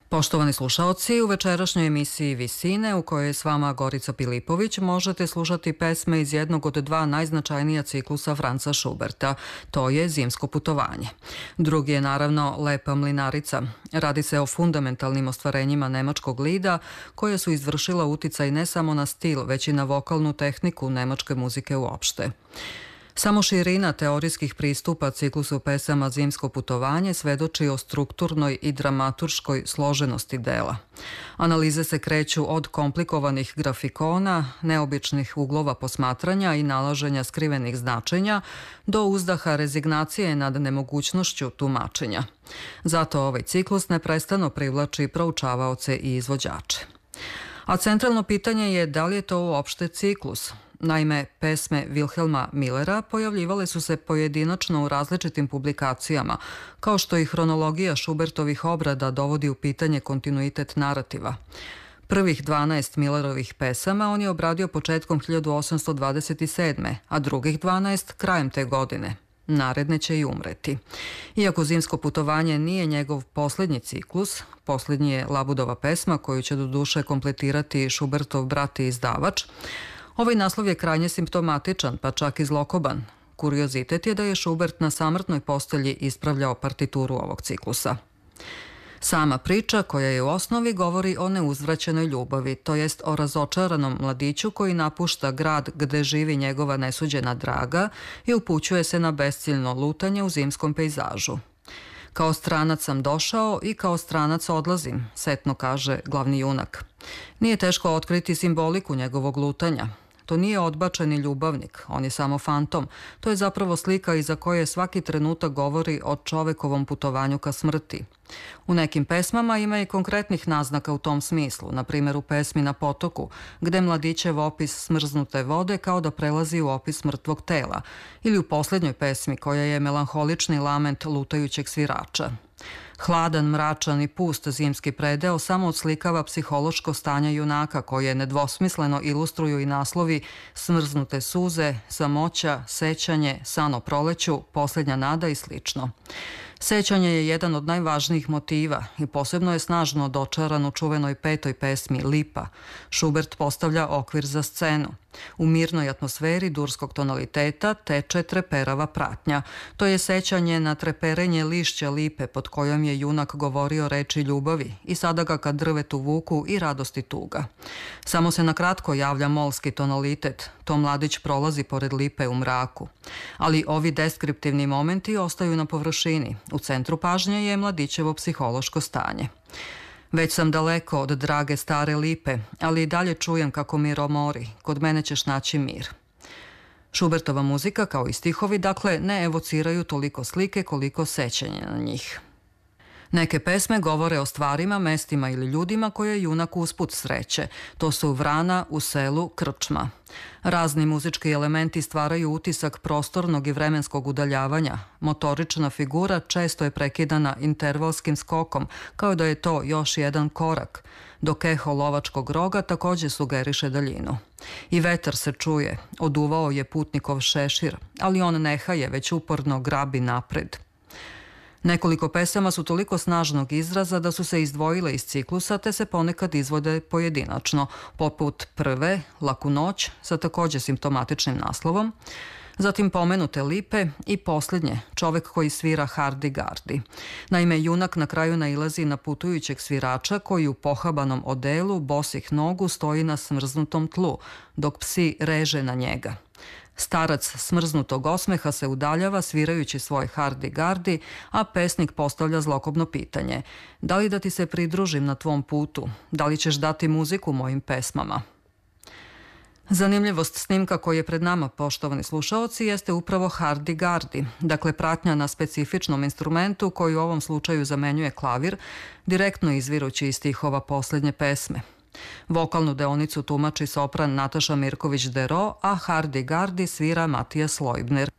Poštovani slušaoci, u večerašnjoj emisiji Visine, u kojoj je s vama Gorica Pilipović, možete slušati pesme iz jednog od dva najznačajnija ciklusa Franza Schuberta, to je Zimsko putovanje. Drugi je naravno Lepa mlinarica. Radi se o fundamentalnim ostvarenjima nemačkog lida, koje su izvršila uticaj ne samo na stil, već i na vokalnu tehniku nemačke muzike uopšte. Samo širina teorijskih pristupa ciklusu pesama Zimsko putovanje svedoči o strukturnoj i dramaturškoj složenosti dela. Analize se kreću od komplikovanih grafikona, neobičnih uglova posmatranja i nalaženja skrivenih značenja do uzdaha rezignacije nad nemogućnošću tumačenja. Zato ovaj ciklus neprestano privlači proučavaoce i izvođače. A centralno pitanje je da li je to uopšte ciklus. Naime, pesme Wilhelma Millera pojavljivale su se pojedinačno u različitim publikacijama, kao što i hronologija Schubertovih obrada dovodi u pitanje kontinuitet narativa. Prvih 12 Millerovih pesama on je obradio početkom 1827. a drugih 12 krajem te godine. Naredne će i umreti. Iako Zimsko putovanje nije njegov posljednji ciklus, posljednji je Labudova pesma koju će doduše kompletirati Schubertov brat i izdavač, ovaj naslov je krajnje simptomatičan, pa čak i zlokoban. Kuriozitet je da je Schubert na samrtnoj postelji ispravljao partituru ovog ciklusa. Sama priča, koja je u osnovi, govori o neuzvraćenoj ljubavi, to jest o razočaranom mladiću koji napušta grad gde živi njegova nesuđena draga i upućuje se na besciljno lutanje u zimskom pejzažu. Kao stranac sam došao i kao stranac odlazim, setno kaže glavni junak. Nije teško otkriti simboliku njegovog lutanja. To nije odbačeni ljubavnik, on je samo fantom. To je zapravo slika iza koje svaki trenutak govori o čovekovom putovanju ka smrti. U nekim pesmama ima i konkretnih naznaka u tom smislu, na primjer u pesmi Na potoku, gde mladićev opis smrznute vode kao da prelazi u opis mrtvog tela, ili u posljednjoj pesmi koja je melanholični lament lutajućeg svirača. Hladan, mračan i pust zimski predeo samo odslikava psihološko stanje junaka koje nedvosmisleno ilustruju i naslovi Smrznute suze, Samoća, Sećanje, San o proleću, Posljednja nada i slično. Sećanje je jedan od najvažnijih motiva i posebno je snažno dočaran u čuvenoj petoj pesmi Lipa. Schubert postavlja okvir za scenu. U mirnoj atmosferi durskog tonaliteta teče treperava pratnja. To je sećanje na treperenje lišća lipe pod kojom je junak govorio reči ljubavi i sada ga ka drvetu vuku i radosti tuga. Samo se na kratko javlja molski tonalitet. To mladić prolazi pored lipe u mraku. Ali ovi deskriptivni momenti ostaju na površini. U centru pažnje je mladićevo psihološko stanje. Već sam daleko od drage stare lipe, ali i dalje čujem kako mir omori, kod mene ćeš naći mir. Schubertova muzika, kao i stihovi, dakle, ne evociraju toliko slike koliko sećanje na njih. Neke pesme govore o stvarima, mestima ili ljudima koje junak usput sreće. To su vrana u selu, krčma. Razni muzički elementi stvaraju utisak prostornog i vremenskog udaljavanja. Motorična figura često je prekidana intervalskim skokom, kao da je to još jedan korak, dok eho lovačkog roga također sugeriše daljinu. I vetar se čuje, oduvao je putnikov šešir, ali on nehaje, već uporno grabi napred. Nekoliko pesama su toliko snažnog izraza da su se izdvojile iz ciklusa te se ponekad izvode pojedinačno, poput prve, Laku noć, sa također simptomatičnim naslovom, zatim pomenute Lipe i posljednje, Čovek koji svira hardi-gardi. Naime, junak na kraju nailazi na putujućeg svirača koji u pohabanom odelu bosih nogu stoji na smrznutom tlu, dok psi reže na njega. Starac smrznutog osmeha se udaljava svirajući svoj hardi-gardi, a pesnik postavlja zlokobno pitanje: da li da ti se pridružim na tvom putu? Da li ćeš dati muziku mojim pesmama? Zanimljivost snimka koji je pred nama, poštovani slušaoci, jeste upravo hardi-gardi, dakle pratnja na specifičnom instrumentu koji u ovom slučaju zamenjuje klavir, direktno izvirući iz stihova posljednje pesme. Vokalnu deonicu tumači sopran Nataša Mirković-Dero, a hardi-gardi svira Matijas Leubner.